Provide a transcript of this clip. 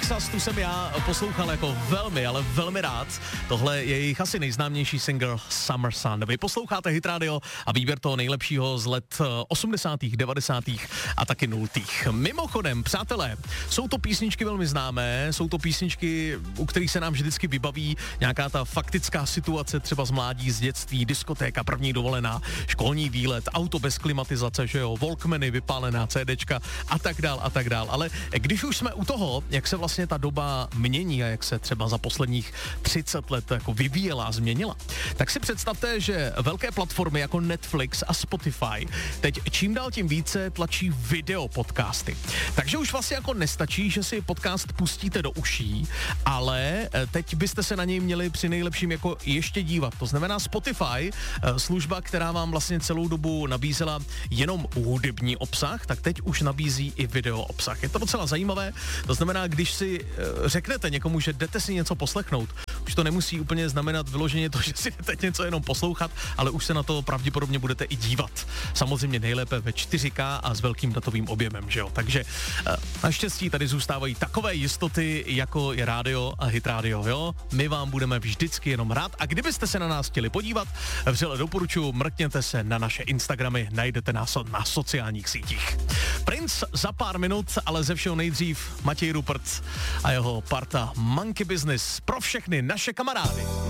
Texas, tu jsem já poslouchal jako velmi, ale velmi rád. Tohle je jejich asi nejznámější single Summer Sun. Vy posloucháte Hit Radio a výběr toho nejlepšího z let 80., 90. a taky 0. Mimochodem, přátelé, jsou to písničky velmi známé, jsou to písničky, u kterých se nám vždycky vybaví nějaká ta faktická situace, třeba z mládí, z dětství, diskotéka, první dovolená, školní výlet, auto bez klimatizace, že jo, Walkmany, vypálená CDčka a tak dál a tak dál. Ale když už jsme u toho, jak se vlastně ta doba mění a jak se třeba za posledních 30 let jako vyvíjela a změnila, tak si představte, že velké platformy jako Netflix a Spotify teď čím dál tím více tlačí video podcasty. Takže už vlastně jako nestačí, že si podcast pustíte do uší, ale teď byste se na něj měli při nejlepším jako ještě dívat. To znamená Spotify, služba, která vám vlastně celou dobu nabízela jenom hudební obsah, tak teď už nabízí i video obsah. Je to docela zajímavé, to znamená, když si řeknete někomu, že jdete si něco poslechnout, už to nemusí úplně znamenat vyloženě to, že si jdete něco jenom poslouchat, ale už se na to pravděpodobně budete i dívat. Samozřejmě nejlépe ve 4K a s velkým datovým objemem, že jo. Takže naštěstí tady zůstávají takové jistoty, jako je rádio a Hit Radio, jo. My vám budeme vždycky jenom rád a kdybyste se na nás chtěli podívat, vřele doporučuji, mrkněte se na naše Instagramy, najdete nás na sociálních sítích. Prince za pár minut, ale ze všeho nejdřív Matěj Rupert a jeho parta Monkey Business pro všechny naše kamarády.